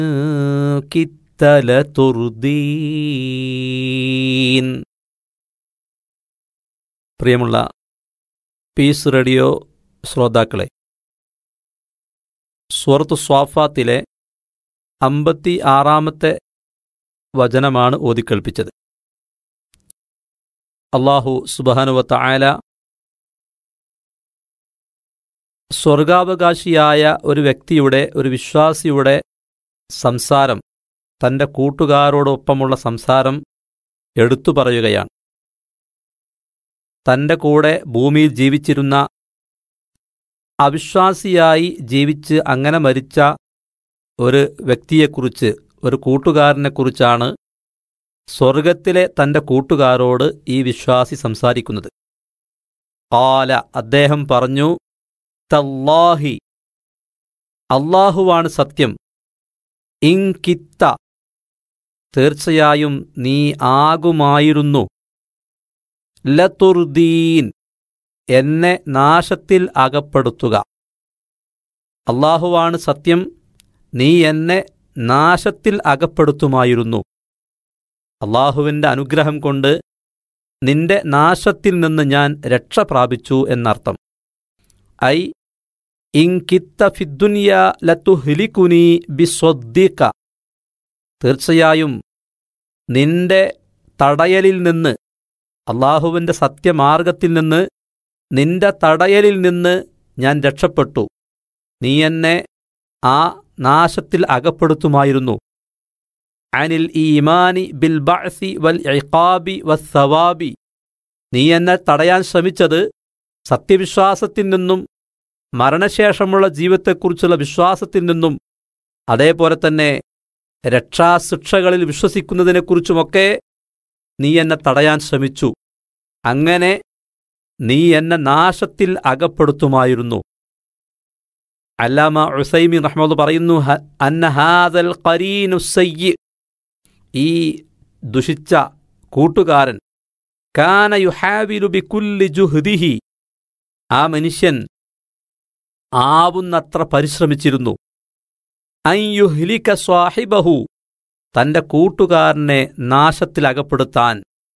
കിത്ത ലതുർദീൻ. പ്രിയമുള്ള piece radio ശ്രോതാക്കളെ, സൂറത്തു സ്വാഫാത്തിലെ 56-ാമത്തെ വചനമാണ് ഓതിക്കേൾപ്പിച്ചത്. അല്ലാഹു സുബ്ഹാനഹു വ തആല സ്വർഗാവകാശിയായ ഒരു വ്യക്തിയുടെ, ഒരു വിശ്വാസിയുടെ സംസാരം, തൻ്റെ കൂട്ടുകാരോടൊപ്പമുള്ള സംസാരം എടുത്തു പറയുകയാണ്. തൻ്റെ കൂടെ ഭൂമിയിൽ ജീവിച്ചിരുന്ന അവിശ്വാസിയായി ജീവിച്ച് അങ്ങനെ മരിച്ച ഒരു വ്യക്തിയെക്കുറിച്ച്, ഒരു കൂട്ടുകാരനെക്കുറിച്ചാണ് സ്വർഗത്തിലെ തൻ്റെ കൂട്ടുകാരോട് ഈ വിശ്വാസി സംസാരിക്കുന്നത്. ഖാല, അദ്ദേഹം പറഞ്ഞു, തല്ലാഹി, അല്ലാഹുവാണ് സത്യം, ഇൻ കിത്ത, തീർച്ചയായും നീ ആകുമായിരുന്നു, ലതുർദീൻ, എന്നെ നാശത്തിൽ അകപ്പെടുത്തുക. അല്ലാഹുവാണ് സത്യം, നീ എന്നെ നാശത്തിൽ അകപ്പെടുത്തുമായിരുന്നു. അല്ലാഹുവിൻ്റെ അനുഗ്രഹം കൊണ്ട് നിന്റെ നാശത്തിൽ നിന്ന് ഞാൻ രക്ഷ പ്രാപിച്ചു എന്നർത്ഥം. ഐ ഇൻ കിത്ത ഫിദ്ദുനിയ ലതുഹ്ലികുനി ബിസ്വദ്ദിക, തീർച്ചയായും നിന്റെ തടയലിൽ നിന്ന്, അല്ലാഹുവിൻ്റെ സത്യമാർഗത്തിൽ നിന്ന്, നിന്റെ തടയലിൽ നിന്ന് ഞാൻ രക്ഷപ്പെട്ടു. നീ എന്നെ ആ നാശത്തിൽ അകപ്പെടുത്തുമായിരുന്നു. അനിൽ ഈമാനി ബിൽ ബഅസി വൽ ഇഖാബി വസ്സവാബി, നീ എന്നെ തടയാൻ ശ്രമിച്ചത് സത്യവിശ്വാസത്തിൽ നിന്നും മരണശേഷമുള്ള ജീവിതത്തെക്കുറിച്ചുള്ള വിശ്വാസത്തിൽ നിന്നും അതേപോലെ തന്നെ രക്ഷാശിക്ഷകളിൽ വിശ്വസിക്കുന്നതിനെക്കുറിച്ചുമൊക്കെ നീ എന്നെ തടയാൻ ശ്രമിച്ചു. അങ്ങനെ നീ എന്നെ നാശത്തിൽ അകപ്പെടുത്തുമായിരുന്നു. അല്ലാമ ഉസൈമീൻ റഹ്മത്തുള്ളാഹി പറയുന്നു, അന്ന ഹാദൽ ഖരീനു സയ്യി, ഈ ദുഷിച്ച കൂട്ടുകാരൻ, കാന യുഹാവിലു ബികുല്ലി ജുഹ്ദിഹി, ആ മനുഷ്യൻ ആവുന്നത്ര പരിശ്രമിച്ചിരുന്നു, അൻ യുഹ്ലിക സ്വാഹിബഹു, തൻ്റെ കൂട്ടുകാരനെ നാശത്തിൽ അകപ്പെടുത്താൻ.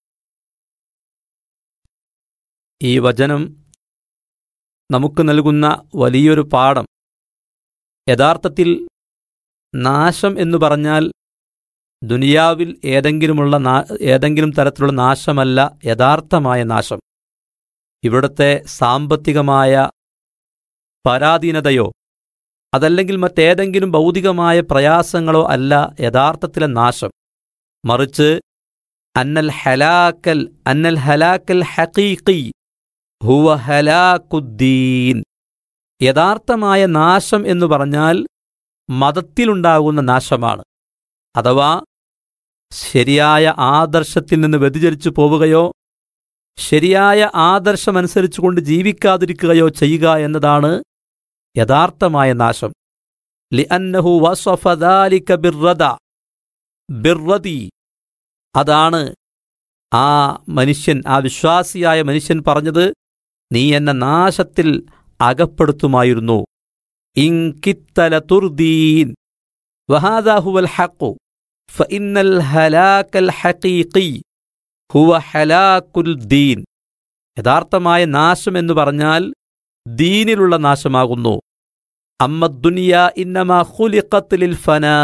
ഈ വചനം നമുക്ക് നൽകുന്ന വലിയൊരു പാഠം, യഥാർത്ഥത്തിൽ നാശം എന്ന് പറഞ്ഞാൽ ദുനിയാവിൽ ഏതെങ്കിലും തരത്തിലുള്ള നാശമല്ല യഥാർത്ഥമായ നാശം. ഇവിടുത്തെ സാമ്പത്തികമായ പരാധീനതയോ അതല്ലെങ്കിൽ മറ്റേതെങ്കിലും ഭൗതികമായ പ്രയാസങ്ങളോ അല്ല യഥാർത്ഥത്തിലെ നാശം. മറിച്ച് അന്നൽ ഹലാക്കൽ ഹഖീഖി ഹുവ ഹലാക്കുദ്ദീൻ, യഥാർത്ഥമായ നാശം എന്ന് പറഞ്ഞാൽ മതത്തിലുണ്ടാകുന്ന നാശമാണ്. അഥവാ ശരിയായ ആദർശത്തിൽ നിന്ന് വ്യതിചലിച്ചു പോവുകയോ ശരിയായ ആദർശമനുസരിച്ചുകൊണ്ട് ജീവിക്കാതിരിക്കുകയോ ചെയ്യുക എന്നതാണ് യഥാർത്ഥമായ നാശം. ലിഅന്നഹു വസഫ ദാലിക ബിർറദി, അതാണ് ആ മനുഷ്യൻ, ആ വിശ്വാസിയായ മനുഷ്യൻ പറഞ്ഞത്, നീ എന്നെ നാശത്തിൽ അകപ്പെടുത്തുമായിരുന്നു. ഇൻ കിത്ത ലതുർദീൻ വഹാദാ ഹുവൽ ഹഖ് ഫഇന്നൽ ഹലാക്കൽ ഹഖീഖി ഹുവ ഹലാക്കുൽ ദീൻ, യഥാർത്ഥമായ നാശം എന്ന് പറഞ്ഞാൽ ദീനിലുള്ള നാശമാകുന്നു. അമ്മദ്ദുനിയ ഇന്നമാ ഖുലിഖത് ലിൽ ഫനാ,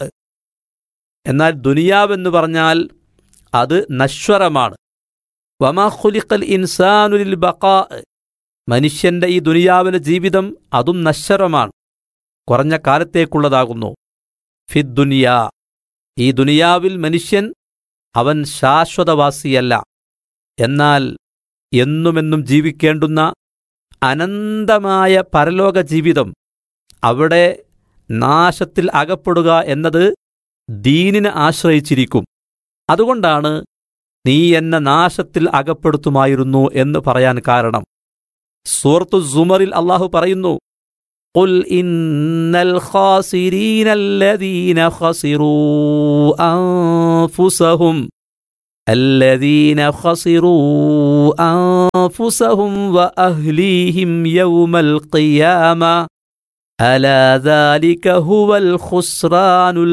എന്നാൽ ദുനിയാവെന്ന് പറഞ്ഞാൽ അത് നശ്വരമാണ്. വമാ ഖുലിഖൽ ഇൻസാനു ലിൽ ബഖാ, മനുഷ്യന്റെ ഈ ദുനിയാവിലെ ജീവിതം അതും നശ്വരമാണ്, കുറഞ്ഞ കാലത്തേക്കുള്ളതാകുന്നു. ഫിദ്ദുനിയ, ഈ ദുനിയാവിൽ മനുഷ്യൻ അവൻ ശാശ്വതവാസിയല്ല, എന്നാൽ എന്നുമെന്നും ജീവിക്കേണ്ടുന്ന അനന്തമായ പരലോക ജീവിതം, അവിടെ നാശത്തിൽ അകപ്പെടുക എന്നത് ദീനിനെ ആശ്രയിച്ചിരിക്കും. അതുകൊണ്ടാണ് നീ എന്നെ നാശത്തിൽ അകപ്പെടുത്തുമായിരുന്നു എന്ന് പറയാൻ കാരണം. സൂറത്തു സുമറിൽ അല്ലാഹു പറയുന്നു, ഖുൽ ഇന്നൽ ഖാസിരീനല്ലദീന ഖസിറൂ അൻഫുസഹും വഅഹ്ലീഹിം യൗമൽ ഖിയാമ അലാ ദാലിക ഹുവൽ ഖുസ്റാനുൽ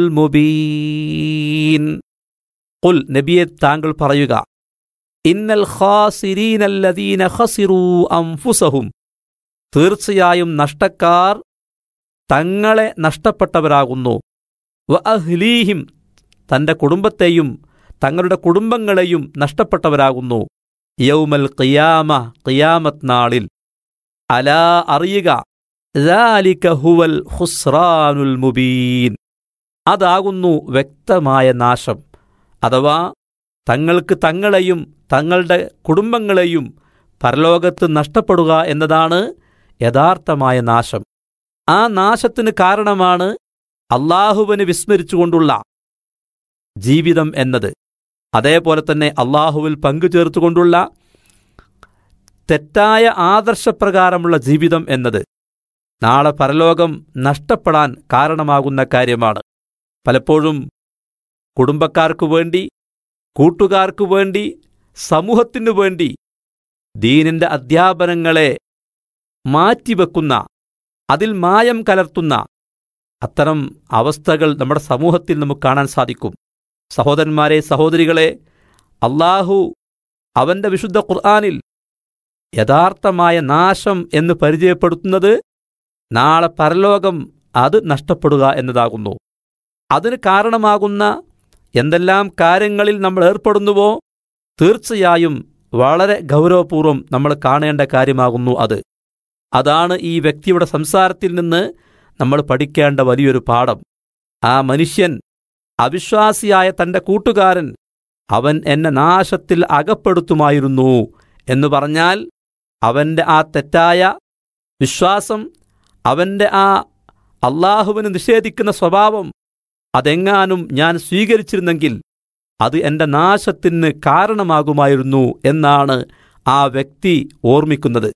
മുബീൻ. ഖുൽ, നബിയെ താങ്കൾ പറയുക, ഇന്നൽ ഖാസിരീനല്ലദീന ഖസിറൂ അൻഫുസഹും, തീർച്ചയായും നഷ്ടക്കാർ തങ്ങളെ നഷ്ടപ്പെട്ടവരാകുന്നു, വ അഹ്ലീഹിം, തൻ്റെ കുടുംബത്തെയും തങ്ങളുടെ കുടുംബങ്ങളെയും നഷ്ടപ്പെട്ടവരാകുന്നു, യൗമൽ ഖിയാമ, ഖിയാമത്ത് നാളിൽ. അലാ, അറിയുക, ദാലിക ഹുവൽ ഖുസ്റാനുൽ മുബീൻ, അതാകുന്നു വ്യക്തമായ നാശം. അഥവാ തങ്ങൾക്ക് തങ്ങളെയും തങ്ങളുടെ കുടുംബങ്ങളെയും പരലോകത്ത് നഷ്ടപ്പെടുക എന്നതാണ് യഥാർത്ഥമായ നാശം. ആ നാശത്തിന് കാരണമാണ് അള്ളാഹുവിനെ വിസ്മരിച്ചുകൊണ്ടുള്ള ജീവിതം എന്നത്. അതേപോലെ തന്നെ അള്ളാഹുവിൽ പങ്കുചേർത്തുകൊണ്ടുള്ള തെറ്റായ ആദർശപ്രകാരമുള്ള ജീവിതം എന്നത് നാളെ പരലോകം നഷ്ടപ്പെടാൻ കാരണമാകുന്ന കാര്യമാണ്. പലപ്പോഴും കുടുംബക്കാർക്കു വേണ്ടി, കൂട്ടുകാർക്കു വേണ്ടി, സമൂഹത്തിനു വേണ്ടി ദീനിൻ്റെ അധ്യാപനങ്ങളെ മാറ്റിവെക്കുന്ന, അതിൽ മായം കലർത്തുന്ന അത്തരം അവസ്ഥകൾ നമ്മുടെ സമൂഹത്തിൽ നമുക്ക് കാണാൻ സാധിക്കും. സഹോദരന്മാരെ, സഹോദരികളെ, അള്ളാഹു അവൻ്റെ വിശുദ്ധ ഖുർആനിൽ യഥാർത്ഥമായ നാശം എന്ന് പരിചയപ്പെടുത്തുന്നത് നാളെ പരലോകം അത് നഷ്ടപ്പെടുക എന്നതാകുന്നു. അതിന് കാരണമാകുന്ന എന്തെല്ലാം കാര്യങ്ങളിൽ നമ്മൾ ഏർപ്പെടുന്നുവോ തീർച്ചയായും വളരെ ഗൗരവപൂർവ്വം നമ്മൾ കാണേണ്ട കാര്യമാകുന്നു അത്. അതാണ് ഈ വ്യക്തിയുടെ സംസാരത്തിൽ നിന്ന് നമ്മൾ പഠിക്കേണ്ട വലിയൊരു പാഠം. ആ മനുഷ്യൻ, അവിശ്വാസിയായ തൻ്റെ കൂട്ടുകാരൻ, അവൻ എന്നെ നാശത്തിൽ അകപ്പെടുത്തുമായിരുന്നു എന്ന് പറഞ്ഞാൽ അവൻ്റെ ആ തെറ്റായ വിശ്വാസം, അവൻ്റെ ആ അള്ളാഹുവിന് നിഷേധിക്കുന്ന സ്വഭാവം അതെങ്ങാനും ഞാൻ സ്വീകരിച്ചിരുന്നെങ്കിൽ അത് എൻ്റെ നാശത്തിന് കാരണമാകുമായിരുന്നു എന്നാണ് ആ വ്യക്തി ഓർമ്മിക്കുന്നത്.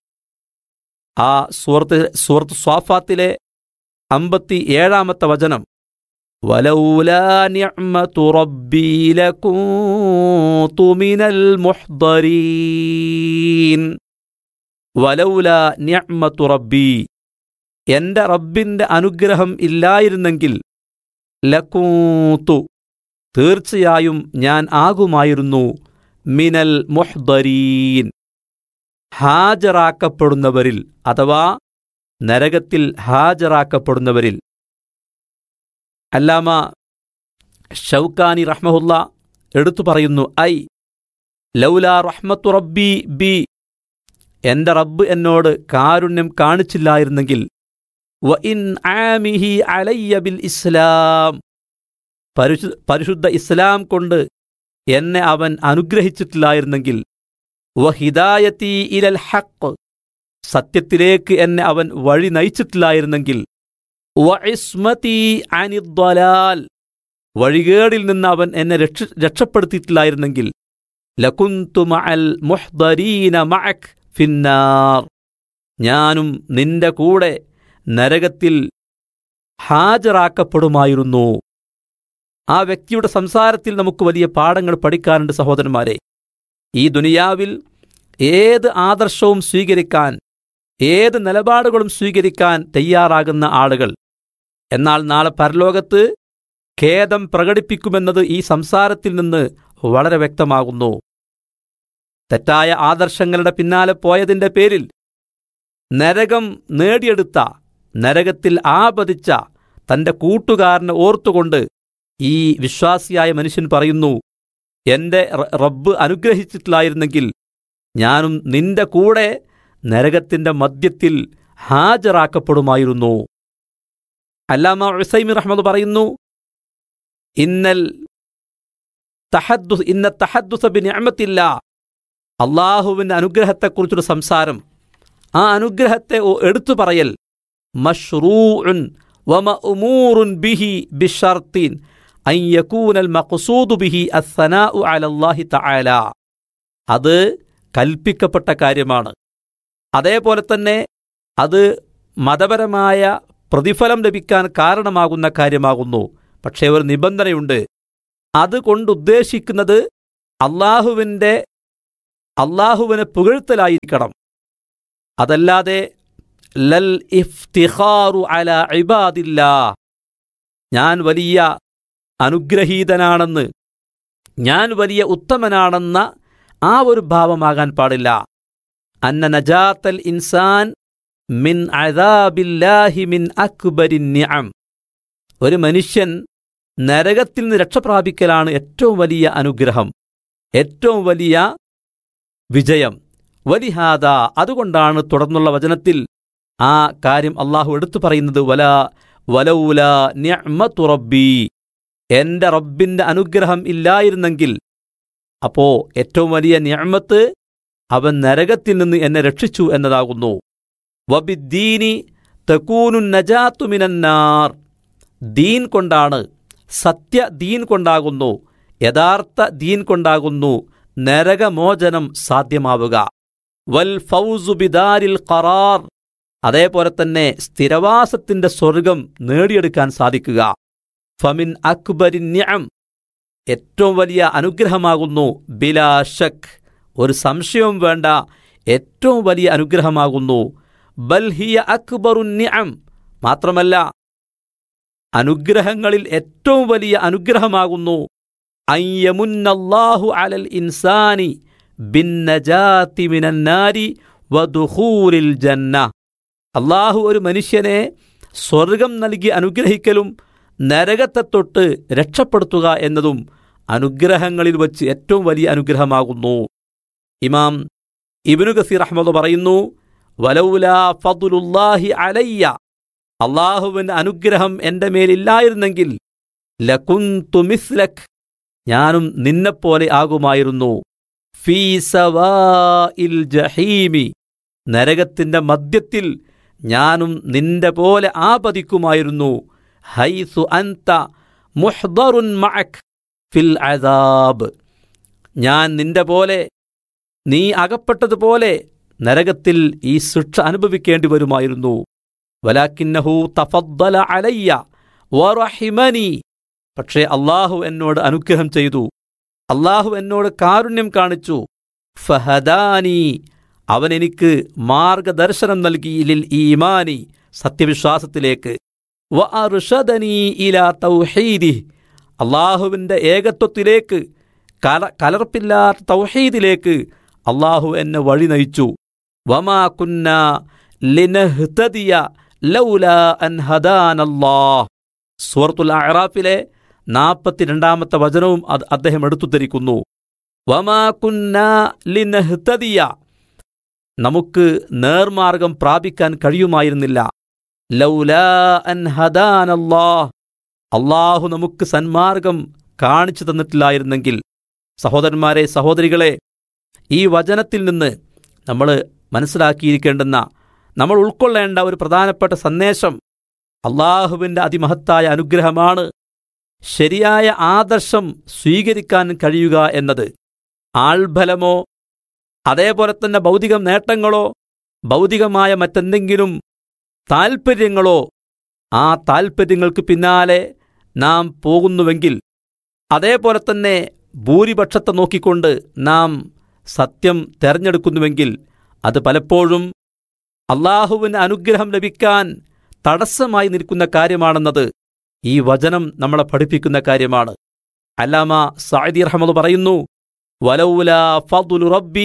ആ സൂറത്ത് സ്വാഫാത്തിലെ 57-ാമത്തെ വചനം, വലൗലാ നിഅ്മതു റബ്ബീ ലകുന്തു മിനൽ മുഹ്ദരീൻ. വലൗലാ നിഅ്മതു റബ്ബീ, എൻ്റെ റബ്ബിൻ്റെ അനുഗ്രഹം ഇല്ലായിരുന്നെങ്കിൽ, ലകുന്തു, തീർച്ചയായും ഞാൻ ആകുമായിരുന്നു, മിനൽ മുഹ്ദരീൻ, ഹാജരാക്കപ്പെടുന്നവരിൽ, അഥവാ നരകത്തിൽ ഹാജരാക്കപ്പെടുന്നവരിൽ. അല്ലാമ ഷൗക്കാനി റഹ്മഹുല്ല എടുത്തു പറയുന്നു, ഐ ലൗലാ റഹ്മത്തു റബ്ബി ബി, എൻ്റെ റബ്ബ് എന്നോട് കാരുണ്യം കാണിച്ചില്ലായിരുന്നെങ്കിൽ, വ ഇൻ ആമിഹി അലയ്യ ബിൽ ഇസ്ലാം, പരിശുദ്ധ ഇസ്ലാം കൊണ്ട് എന്നെ അവൻ അനുഗ്രഹിച്ചിട്ടില്ലായിരുന്നെങ്കിൽ, വ ഹിദായത്തി ഇലൽ ഹഖ്, സത്യത്തിലേക്ക് എന്നെ അവൻ വഴി നയിച്ചിട്ടില്ലായിരുന്നെങ്കിൽ, വ ഇസ്മതി അനിദ്ദലാൽ, വഴികേടിൽ നിന്ന് അവൻ എന്നെ രക്ഷപ്പെടുത്തിയിട്ടില്ലായിരുന്നെങ്കിൽ, ലകുന്തു മഅൽ മുഹ്ദരീന മഅക് ഫിന്നാർ, ഞാനും നിന്റെ കൂടെ നരകത്തിൽ ഹാജരാക്കപ്പെടുമായിരുന്നു. ആ വ്യക്തിയുടെ സംസാരത്തിൽ നമുക്ക് വലിയ പാഠങ്ങൾ പഠിക്കാനുണ്ട് സഹോദരന്മാരെ. ഈ ദുനിയാവിൽ ഏത് ആദർശവും സ്വീകരിക്കാൻ, ഏത് നിലപാടുകളും സ്വീകരിക്കാൻ തയ്യാറാകുന്ന ആളുകൾ, എന്നാൽ നാളെ പരലോകത്ത് ഖേദം പ്രകടിപ്പിക്കുമെന്നത് ഈ സംസാരത്തിൽ നിന്ന് വളരെ വ്യക്തമാകുന്നു. തെറ്റായ ആദർശങ്ങളുടെ പിന്നാലെ പോയതിൻ്റെ പേരിൽ നരകം നേടിയെടുത്ത, നരകത്തിൽ ആപതിച്ച തൻ്റെ കൂട്ടുകാരനെ ഓർത്തുകൊണ്ട് ഈ വിശ്വാസിയായ മനുഷ്യൻ പറയുന്നു, എൻ്റെ റബ്ബ് അനുഗ്രഹിച്ചിട്ടില്ലായിരുന്നെങ്കിൽ ഞാനും നിന്റെ കൂടെ നരകത്തിൻ്റെ മധ്യത്തിൽ ഹാജരാക്കപ്പെടുമായിരുന്നു. അല്ലാമ ഉസൈമി റഹ്മത്ത് പറയുന്നു, ഇന്ന തഹദ്ദുസ ബിനിഅമത്തില്ലാ, അള്ളാഹുവിൻ്റെ അനുഗ്രഹത്തെക്കുറിച്ചൊരു സംസാരം, ആ അനുഗ്രഹത്തെ എടുത്തു പറയൽ, മശ്റൂഉൻ വമഅ്മൂറുൻ ബിഹി ബിശർത്തിൻ അൻ യകൂനൽ മഖ്സൂദു ബിഹി അസ്സനാഉ അലല്ലാഹി തആല, അത് കൽപ്പിക്കപ്പെട്ട കാര്യമാണ്. അതേപോലെ തന്നെ അത് മതപരമായ പ്രതിഫലം ലഭിക്കാൻ കാരണമാകുന്ന കാര്യമാകുന്നു. പക്ഷേ ഒരു നിബന്ധനയുണ്ട്, അതുകൊണ്ടുദ്ദേശിക്കുന്നത് അള്ളാഹുവിനെ പുകഴ്ത്തലായിരിക്കണം. അതല്ലാതെ ലൽ ഇഫ്തിഖാറു അലാ ഇബാദില്ലാ, ഞാൻ വലിയ അനുഗ്രഹീതനാണെന്ന്, ഞാൻ വലിയ ഉത്തമനാണെന്ന ആ ഒരു ഭാവമാകാൻ പാടില്ല. അന്ന നജാത്തൽ ഇൻസാൻ മിൻ അദാബില്ലാഹി മിൻ അക്ബരിൻ നിഅം, ഒരു മനുഷ്യൻ നരകത്തിൽ നിന്ന് രക്ഷപ്രാപിക്കലാണ് ഏറ്റവും വലിയ അനുഗ്രഹം, ഏറ്റവും വലിയ വിജയം. വലിഹാദ, അതുകൊണ്ടാണ് തുടർന്നുള്ള വചനത്തിൽ ആ കാര്യം അള്ളാഹു എടുത്തു പറയുന്നത്, വലൗല നിഅ്മതു റബ്ബി, എൻ്റെ റബ്ബിൻ്റെ അനുഗ്രഹം ഇല്ലായിരുന്നെങ്കിൽ. അപ്പോ ഏറ്റവും വലിയ നിഅ്മത്ത് അവൻ നരകത്തിൽ നിന്ന് എന്നെ രക്ഷിച്ചു എന്നതാകുന്നു. വബിദ്ദീനി തകൂനു നജാത്തു മിനന്നാർ, ദീൻ കൊണ്ടാണ്, സത്യ ദീൻ കൊണ്ടാകുന്നു, യഥാർത്ഥ ദീൻ കൊണ്ടാകുന്നു നരകമോചനം സാധ്യമാവുക. വൽ ഫൗസു ബിദാരിൽ ഖറാർ, അതേപോലെ തന്നെ സ്ഥിരവാസത്തിന്റെ സ്വർഗം നേടിയെടുക്കാൻ സാധിക്കുക. ഫമിൻ അക്ബരിൻ നിഅം, ഏറ്റവും വലിയ അനുഗ്രഹമാകുന്നു ബിലാ ശക്ക്, ഒരു സംശയവും വേണ്ട, ഏറ്റവും വലിയ അനുഗ്രഹമാകുന്നു. ബൽ ഹിയ അക്ബറുൻ നിഅം, മാത്രമല്ല അനുഗ്രഹങ്ങളിൽ ഏറ്റവും വലിയ അനുഗ്രഹമാകുന്നു അയ്യമുന്നല്ലാഹു അലൽ ഇൻസാനി ബിന്നജാതി മിനന്നാരി വദുഖൂലിൽ ജന്ന, അല്ലാഹു ഒരു മനുഷ്യനെ സ്വർഗം നൽകി അനുഗ്രഹിക്കലും നരകത്തെ തൊട്ട് രക്ഷപ്പെടുത്തുക എന്നതും അനുഗ്രഹങ്ങളിൽ വച്ച് ഏറ്റവും വലിയ അനുഗ്രഹമാകുന്നു. ഇമാം ഇബ്നു കസീർ റഹ്മത്തുള്ളാഹി പറയുന്നു, വലൗലാ ഫദ്ലുല്ലാഹി അലയ്യ, അല്ലാഹുവിന്റെ അനുഗ്രഹം എൻ്റെ മേലില്ലായിരുന്നെങ്കിൽ ലകുന്തു മിസ്ലക്, ഞാനും നിന്നെപ്പോലെ ആകുമായിരുന്നു. ഫീ സവാഇൽ ജഹീമി, നരകത്തിന്റെ മധ്യത്തിൽ ഞാനും നിന്റെ പോലെ ആപതിക്കുമായിരുന്നു. ഹൈസു അൻത മുഹ്ദറുൻ മഅക് ഫിൽ അദാബ്, ഞാൻ നിന്റെ പോലെ, നീ അകപ്പെട്ടതുപോലെ നരകത്തിൽ ഈ ശിക്ഷ അനുഭവിക്കേണ്ടി വരുമായിരുന്നു. വലാകിന്നഹു തഫദ്ദല അലയ്യ വറഹിമനി, പക്ഷേ അല്ലാഹു എന്നോട് അനുഗ്രഹം ചെയ്തു, അല്ലാഹു എന്നോട് കാരുണ്യം കാണിച്ചു. ഫഹദാനി, അവൻ എനിക്ക് മാർഗദർശനം നൽകി, ലിൽ ഈമാനി, സത്യവിശ്വാസത്തിലേക്ക്. വഅർഷദനി ഇലാ തൗഹീദി, അല്ലാഹുവിൻ്റെ ഏകത്വത്തിലേക്ക്, കലർപ്പില്ലാത്ത തൗഹീദിലേക്ക് അല്ലാഹു എന്നെ വഴി നയിച്ചു. വമാ കുന്നാ ലിനഹ്തദിയ ലൗലാ അൻ ഹദാനല്ലാഹ്, സൂറത്തുൽ അഅറാഫിലെ 42-ാമത്തെ വചനവും അദ്ദേഹം എടുത്തുദ്ധരിക്കുന്നു. വമാ കുന്നാ ലിനഹ്തദിയ, നമുക്ക് നേർമാർഗം പ്രാപിക്കാൻ കഴിയുമായിരുന്നില്ല. ലൗലാ അൻ ഹദാനല്ലാഹ്, അല്ലാഹു നമുക്ക് സന്മാർഗം കാണിച്ചു തന്നിട്ടില്ലായിരുന്നെങ്കിൽ. സഹോദരന്മാരെ, സഹോദരികളെ, ഈ വചനത്തിൽ നിന്ന് നമ്മൾ മനസ്സിലാക്കിയിരിക്കേണ്ടുന്ന, നമ്മൾ ഉൾക്കൊള്ളേണ്ട ഒരു പ്രധാനപ്പെട്ട സന്ദേശം, അല്ലാഹുവിൻ്റെ അതിമഹത്തായ അനുഗ്രഹമാണ് ശരിയായ ആദർശം സ്വീകരിക്കാൻ കഴിയുക എന്നത്. ആൾബലമോ അതേപോലെ തന്നെ ഭൗതിക നേട്ടങ്ങളോ ഭൗതികമായ മറ്റെന്തെങ്കിലും താൽപ്പര്യങ്ങളോ, ആ താൽപ്പര്യങ്ങൾക്ക് പിന്നാലെ നാം പോകുന്നുവെങ്കിൽ, അതേപോലെ തന്നെ ഭൂരിപക്ഷത്തെ നോക്കിക്കൊണ്ട് നാം സത്യം തെരഞ്ഞെടുക്കുന്നുവെങ്കിൽ, അത് പലപ്പോഴും അല്ലാഹുവിന് അനുഗ്രഹം ലഭിക്കാൻ തടസ്സമായി നിൽക്കുന്ന കാര്യമാണെന്നത് ഈ വചനം നമ്മളെ പഠിപ്പിക്കുന്ന കാര്യമാണ്. അല്ലാമ സഅദി റഹ്മത്തുള്ളാഹി പറയുന്നു, വലൗലാ ഫദ്ലു റബ്ബി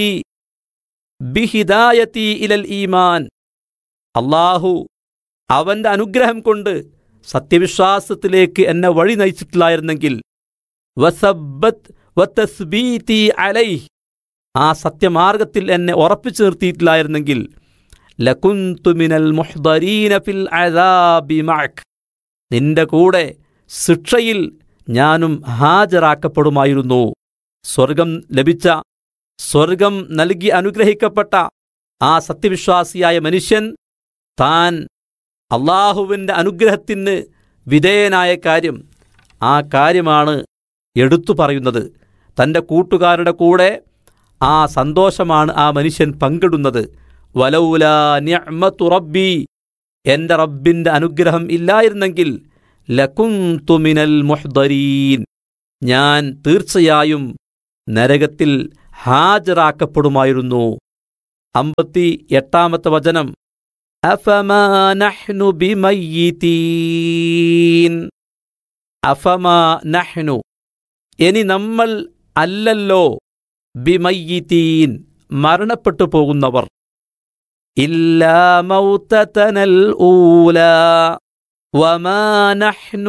ബിഹിദായതി ഇലൽ ഈമാൻ, അല്ലാഹു അവന്റെ അനുഗ്രഹം കൊണ്ട് സത്യവിശ്വാസത്തിലേക്ക് എന്നെ വഴി നയിച്ചിട്ടില്ലായിരുന്നെങ്കിൽ, വസബ്ബത് വതസ്ബീതി അലൈഹി, ആ സത്യമാർഗത്തിൽ എന്നെ ഉറപ്പിച്ചു നിർത്തിയിട്ടില്ലായിരുന്നെങ്കിൽ, ലകുന്തു മിനൽ മുഹ്ദരീന ഫിൽ അദാബി മഅക്, നിന്റെ കൂടെ ശിക്ഷയിൽ ഞാനും ഹാജരാക്കപ്പെടുമായിരുന്നു. സ്വർഗം ലഭിച്ച, സ്വർഗം നൽകി അനുഗ്രഹിക്കപ്പെട്ട ആ സത്യവിശ്വാസിയായ മനുഷ്യൻ താൻ അല്ലാഹുവിൻ്റെ അനുഗ്രഹത്തിന് വിധേയനായ കാര്യം, ആ കാര്യമാണ് എടുത്തു പറയുന്നത്. തൻ്റെ കൂട്ടുകാരുടെ കൂടെ ആ സന്തോഷമാണ് ആ മനുഷ്യൻ പങ്കിടുന്നത്. വലൗലാ നിഅ്മതു റബ്ബി, എൻ്റെ റബ്ബിൻ്റെ അനുഗ്രഹം ഇല്ലായിരുന്നെങ്കിൽ ലകുന്തു മിനൽ മുഹ്ദരീൻ, ഞാൻ തീർച്ചയായും നരകത്തിൽ ഹാജരാക്കപ്പെടുമായിരുന്നു. 58-ാമത്തെ വചനം, അഫമാ നഹ്നു ബിമയ്യിതീൻ. അഫമാ നഹ്നു, ഇനി നമ്മൾ അല്ലല്ലോ, ബിമയ്യിതീൻ, മരണപ്പെട്ടു പോകുന്നവർ. ഇല്ലാ മൗതതനൽ ഊലാ വമാ നഹ്നു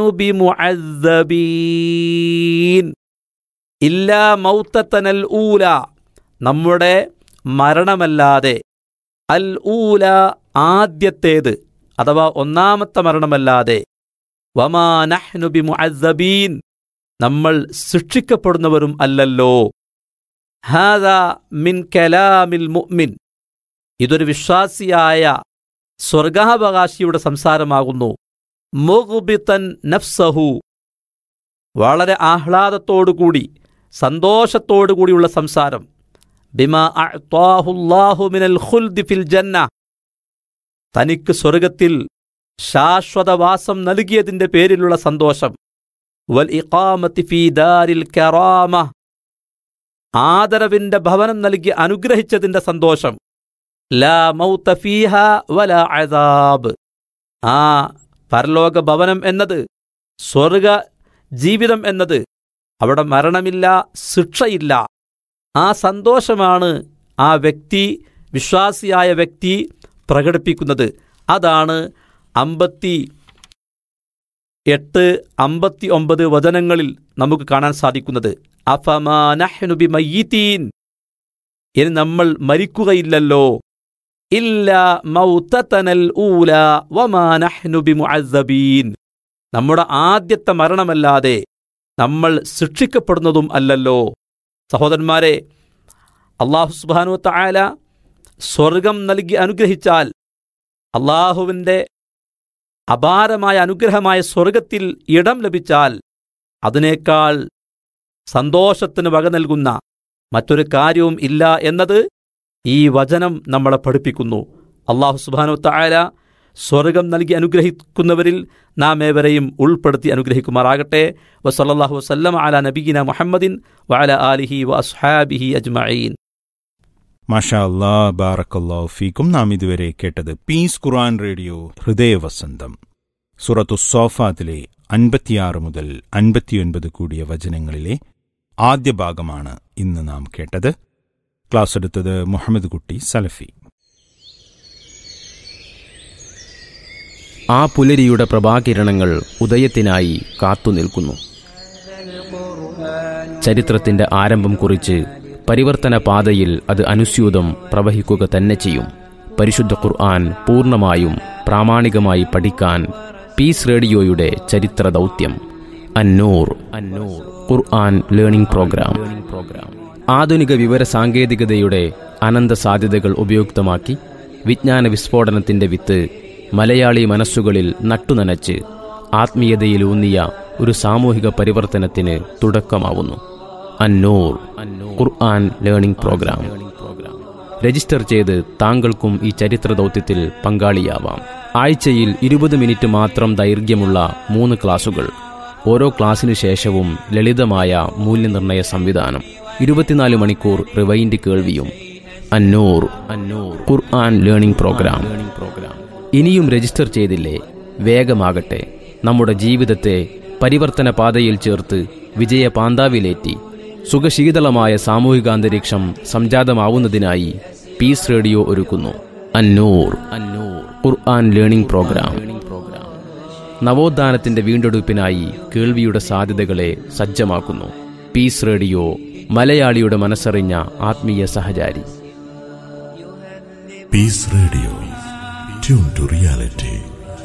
ബിമുഅസ്സബീൻ. ഇല്ലാ മൗതതനൽ ഊല, നമ്മുടെ മരണമല്ലാതെ, അൽ ഊല, ആദ്യത്തേത് അഥവാ ഒന്നാമത്തെ മരണമല്ലാതെ, വമാ നഹ്നു ബിമുഅസ്സബീൻ, നമ്മൾ ശിക്ഷിക്കപ്പെടുന്നവരും അല്ലല്ലോ. ഹാദാ മിൻ കലാമിൽ മുഅ്മിൻ, ഇതൊരു വിശ്വാസിയായ സ്വർഗാവകാശിയുടെ സംസാരമാകുന്നു. മുഗ്ബിതൻ നഫ്സഹു, വളരെ ആഹ്ലാദത്തോടുകൂടി സന്തോഷത്തോടുകൂടിയുള്ള സംസാരം. ബിമാ അഅ്താഹുല്ലാഹു മിനൽ ഖുൽദി ഫിൽ ജന്ന, തനിക്ക് സ്വർഗത്തിൽ ശാശ്വതവാസം നൽകിയതിൻ്റെ പേരിലുള്ള സന്തോഷം. വൽ ഇഖാമത്തി ഫീ ദാരിൽ കറാമ, ആദരവിൻ്റെ ഭവനം നൽകി അനുഗ്രഹിച്ചതിൻ്റെ സന്തോഷം. ലാ മൗത ഫീഹാ വലാ അദാബ്, ആ പരലോക ഭവനം എന്നത്, സ്വർഗ ജീവിതം എന്നത്, അവിടെ മരണമില്ല, ശിക്ഷയില്ല. ആ സന്തോഷമാണ് ആ വ്യക്തി, വിശ്വാസിയായ വ്യക്തി പ്രകടിപ്പിക്കുന്നത്. അതാണ് 58, 59 വചനങ്ങളിൽ നമുക്ക് കാണാൻ സാധിക്കുന്നത്. അഫമാ നഹ്നു ബിമയ്യിതീൻ, ഇനി നമ്മൾ മരിക്കുകയില്ലല്ലോ. ഇല്ലാ മൗതതനൽ ഊലാ വമാ നഹ്നു ബിമുഅസ്സബീൻ, നമ്മുടെ ആദ്യത്തെ മരണമല്ലാതെ നമ്മൾ ശിക്ഷിക്കപ്പെടുന്നതും അല്ലല്ലോ. സഹോദരന്മാരെ, അല്ലാഹു സുബ്ഹാനഹു വ തആല സ്വർഗം നൽകി അനുഗ്രഹിച്ചാൽ, അല്ലാഹുവിൻ്റെ അപാരമായ അനുഗ്രഹമായ സ്വർഗത്തിൽ ഇടം ലഭിച്ചാൽ, അതിനേക്കാൾ സന്തോഷത്തിന് വക നൽകുന്ന മറ്റൊരു കാര്യവും ഇല്ല എന്നത് ഈ വചനം നമ്മളെ പഠിപ്പിക്കുന്നു. അല്ലാഹു സുബ്ഹാനഹു വ തആല സ്വർഗം നൽകി അനുഗ്രഹിക്കുന്നവരിൽ നാം ഏവരെയും ഉൾപ്പെടുത്തി അനുഗ്രഹിക്കുമാറാകട്ടെ. വസല്ലല്ലാഹു വസല്ലമ അലാ നബിയിന മുഹമ്മദിൻ വഅലാ ആലിഹി വഅസ്ഹാബിഹി അജ്മഈൻ. മാഷാ അല്ലാഹ്, ബാറക്കല്ലാഹു ഫീക്കും. നാം ഇതുവരെ കേട്ടത് പീസ് ഖുർആൻ റേഡിയോ ഹൃദയവസന്തം, സൂറത്തു സ്സോഫാത്തിലെ 56 മുതൽ 59 കൂടിയ വചനങ്ങളിലെ ആദ്യ ഭാഗമാണ് ഇന്ന് നാം കേട്ടത്. ക്ലാസ് എടുത്തത് മുഹമ്മദ് കുട്ടി സലഫി. ആ പുലരിയുടെ പ്രഭാകിരണങ്ങൾ ഉദയത്തിനായി കാത്തുനിൽക്കുന്നു. ചരിത്രത്തിന്റെ ആരംഭം കുറിച്ച് പരിവർത്തന പാതയിൽ അത് അനുസ്യൂതം പ്രവഹിക്കുക തന്നെ ചെയ്യും. പരിശുദ്ധ ഖുർആൻ പൂർണ്ണമായും പ്രാമാണികമായി പഠിക്കാൻ പീസ് റേഡിയോയുടെ ചരിത്ര ദൗത്യം അന്നൂർ ഖുർആൻ ലേണിംഗ് പ്രോഗ്രാം. ആധുനിക വിവര സാങ്കേതികതയുടെ അനന്ത സാധ്യതകൾ ഉപയുക്തമാക്കി വിജ്ഞാന വിസ്ഫോടനത്തിന്റെ വിത്ത് മലയാളി മനസ്സുകളിൽ നട്ടുനനച്ച് ആത്മീയതയിലൂന്നിയ ഒരു സാമൂഹിക പരിവർത്തനത്തിന് തുടക്കമാവുന്നു. അന്നൂർ ഖുർആൻ ലേണിംഗ് പ്രോഗ്രാം. രജിസ്റ്റർ ചെയ്ത് താങ്കൾക്കും ഈ ചരിത്ര ദൗത്യത്തിൽ പങ്കാളിയാവാം. ആഴ്ചയിൽ 20 മിനിറ്റ് മാത്രം ദൈർഘ്യമുള്ള 3 ക്ലാസുകൾ. ഓരോ ക്ലാസ്സിനു ശേഷവും ലളിതമായ മൂല്യനിർണ്ണയ സംവിധാനം. 24 മണിക്കൂർ റിവൈൻഡ് കേൾവിയും. അന്നൂർ ഖുർആൻ ലേണിംഗ് പ്രോഗ്രാം. ഇനിയും രജിസ്റ്റർ ചെയ്തില്ലേ? വേഗമാകട്ടെ. നമ്മുടെ ജീവിതത്തെ പരിവർത്തന പാതയിൽ ചേർത്ത് വിജയ പാന്താവിലേറ്റി സുഖശീതളമായ സാമൂഹികാന്തരീക്ഷം സംജാതമാവുന്നതിനായി പീസ് റേഡിയോ ഒരുക്കുന്നു അന്നൂർ ഖുർആൻ ലേണിംഗ് പ്രോഗ്രാം. നവോത്ഥാനത്തിന്റെ വീണ്ടെടുപ്പിനായി കേൾവിയുടെ സാധ്യതകളെ സജ്ജമാക്കുന്നു. പീസ് റേഡിയോ, മലയാളിയുടെ മനസ്സറിഞ്ഞ ആത്മീയ സഹചാരി. Piece radio, tune to reality.